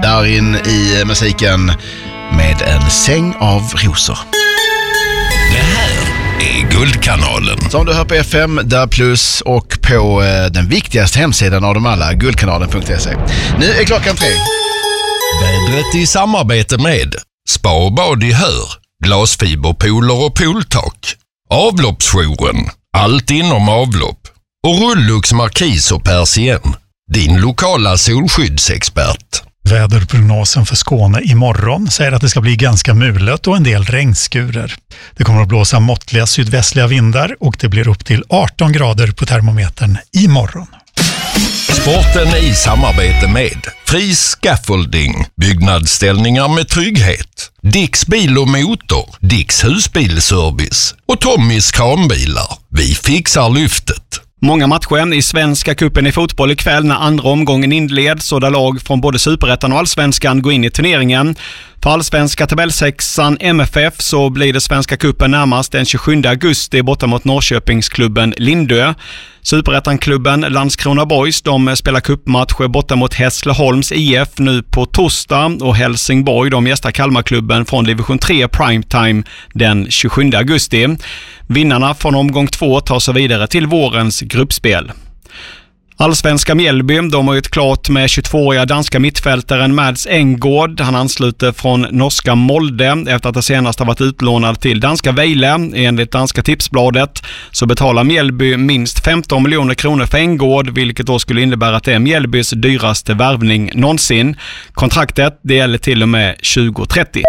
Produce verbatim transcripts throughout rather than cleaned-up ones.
Darin i musiken med en säng av rosor. Det här är Guldkanalen. Som du hör på F M, där plus och på eh, den viktigaste hemsidan av dem alla, guldkanalen punkt se. Nu är klockan tre. Vädret i samarbete med Spa och bad i Hör, glasfiberpooler och pooltak, Avloppsjouren, allt inom avlopp och Rullux Markis och Persien, din lokala solskyddsexpert. Väderprognosen för Skåne imorgon säger att det ska bli ganska mulet och en del regnskurer. Det kommer att blåsa måttliga sydvästliga vindar och det blir upp till arton grader på termometern imorgon. Sporten i samarbete med Fri Scaffolding, byggnadsställningar med trygghet, Dicks bil och motor, Dicks husbilservice och Tommys kranbilar. Vi fixar lyftet. Många matcher i Svenska cupen i fotboll ikväll när andra omgången inleds och där lag från både Superettan och Allsvenskan går in i turneringen. För allsvenska tabellsexan M F F så blir det Svenska cupen närmast den tjugosjunde augusti borta mot Norrköpingsklubben Lindö. Superettan-klubben Landskrona Boys, de spelar cupmatcher borta mot Hässleholms I F nu på torsdag och Helsingborg, de gästar Kalmarklubben från division tre Primetime den tjugosjunde augusti. Vinnarna från omgång två tar sig vidare till vårens gruppspel. Allsvenska Mjällby, de har ju ett klart med tjugotvååriga danska mittfältaren Mads Engård. Han ansluter från norska Molde efter att det senast har varit utlånad till danska Vejle. Enligt danska Tipsbladet så betalar Mjällby minst femton miljoner kronor för Engård, vilket då skulle innebära att det är Mjällbys dyraste värvning någonsin. Kontraktet det gäller till och med tjugo trettio.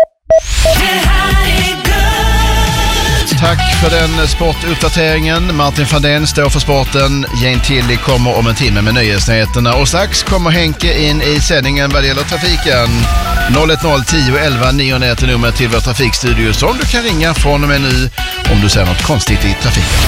Tack för den sportuppdateringen. Martin Fandén står för sporten. Jane Tilly kommer om en timme med nyhetsnyheterna. Och strax kommer Henke in i sändningen vad det gäller trafiken. noll ett noll tio elva nio är nummer till vår trafikstudio som du kan ringa från och med nu om du ser något konstigt i trafiken.